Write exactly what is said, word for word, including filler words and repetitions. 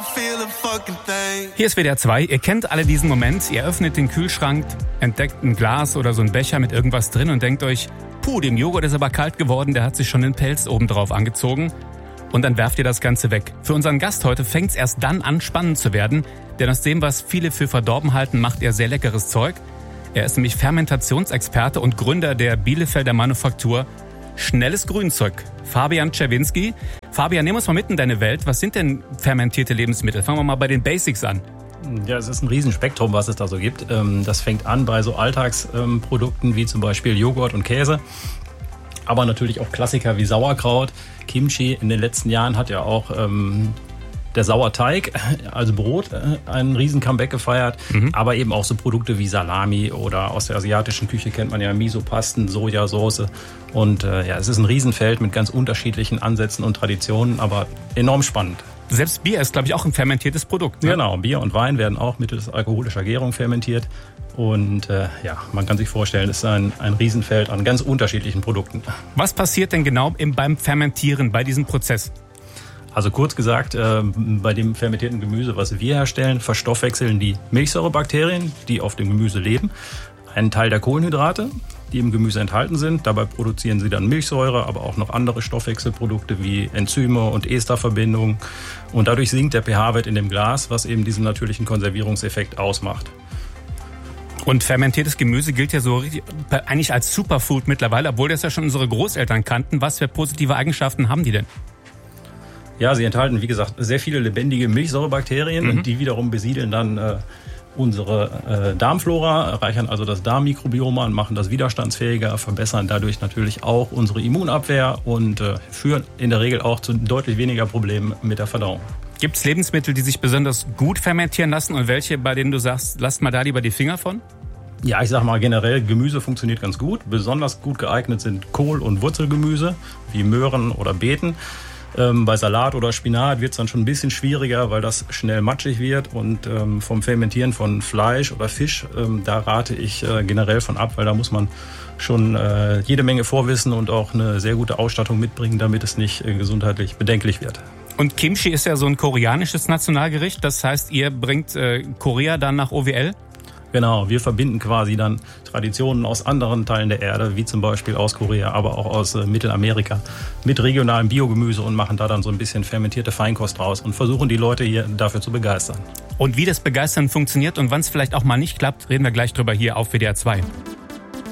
Hier ist W D R zwei. Ihr kennt alle diesen Moment. Ihr öffnet den Kühlschrank, entdeckt ein Glas oder so ein Becher mit irgendwas drin und denkt euch, puh, dem Joghurt ist aber kalt geworden, der hat sich schon den Pelz obendrauf angezogen. Und dann werft ihr das Ganze weg. Für unseren Gast heute fängt es erst dann an, spannend zu werden. Denn aus dem, was viele für verdorben halten, macht er sehr leckeres Zeug. Er ist nämlich Fermentationsexperte und Gründer der Bielefelder Manufaktur Schnelles Grünzeug. Fabian Czerwinski. Fabian, nimm uns mal mit in deine Welt. Was sind denn fermentierte Lebensmittel? Fangen wir mal bei den Basics an. Ja, es ist ein Riesenspektrum, was es da so gibt. Das fängt an bei so Alltagsprodukten wie zum Beispiel Joghurt und Käse. Aber natürlich auch Klassiker wie Sauerkraut, Kimchi. In den letzten Jahren hat ja auch ähm, der Sauerteig, also Brot, einen riesen Comeback gefeiert. Mhm. Aber eben auch so Produkte wie Salami oder aus der asiatischen Küche kennt man ja Miso-Pasten, Sojasauce. Und äh, ja, es ist ein Riesenfeld mit ganz unterschiedlichen Ansätzen und Traditionen, aber enorm spannend. Selbst Bier ist, glaube ich, auch ein fermentiertes Produkt. Ne? Genau, Bier und Wein werden auch mittels alkoholischer Gärung fermentiert. Und äh, ja, man kann sich vorstellen, es ist ein, ein Riesenfeld an ganz unterschiedlichen Produkten. Was passiert denn genau im, beim Fermentieren, bei diesem Prozess? Also kurz gesagt, äh, bei dem fermentierten Gemüse, was wir herstellen, verstoffwechseln die Milchsäurebakterien, die auf dem Gemüse leben, einen Teil der Kohlenhydrate, die im Gemüse enthalten sind. Dabei produzieren sie dann Milchsäure, aber auch noch andere Stoffwechselprodukte wie Enzyme und Esterverbindungen. Und dadurch sinkt der pH-Wert in dem Glas, was eben diesen natürlichen Konservierungseffekt ausmacht. Und fermentiertes Gemüse gilt ja so richtig, eigentlich als Superfood mittlerweile, obwohl das ja schon unsere Großeltern kannten. Was für positive Eigenschaften haben die denn? Ja, sie enthalten, wie gesagt, sehr viele lebendige Milchsäurebakterien. Mhm. Und die wiederum besiedeln dann äh, unsere äh, Darmflora, erreichern also das Darmmikrobiom und machen das widerstandsfähiger, verbessern dadurch natürlich auch unsere Immunabwehr und äh, führen in der Regel auch zu deutlich weniger Problemen mit der Verdauung. Gibt es Lebensmittel, die sich besonders gut fermentieren lassen und welche, bei denen du sagst, lasst mal da lieber die Finger von? Ja, ich sag mal generell, Gemüse funktioniert ganz gut. Besonders gut geeignet sind Kohl- und Wurzelgemüse wie Möhren oder Beeten. Ähm, bei Salat oder Spinat wird es dann schon ein bisschen schwieriger, weil das schnell matschig wird. Und ähm, vom Fermentieren von Fleisch oder Fisch, ähm, da rate ich äh, generell von ab, weil da muss man schon äh, jede Menge Vorwissen und auch eine sehr gute Ausstattung mitbringen, damit es nicht äh, gesundheitlich bedenklich wird. Und Kimchi ist ja so ein koreanisches Nationalgericht. Das heißt, ihr bringt äh, Korea dann nach O W L? Genau, wir verbinden quasi dann Traditionen aus anderen Teilen der Erde, wie zum Beispiel aus Korea, aber auch aus äh, Mittelamerika, mit regionalem Biogemüse und machen da dann so ein bisschen fermentierte Feinkost draus und versuchen die Leute hier dafür zu begeistern. Und wie das Begeistern funktioniert und wann es vielleicht auch mal nicht klappt, reden wir gleich drüber hier auf W D R zwei.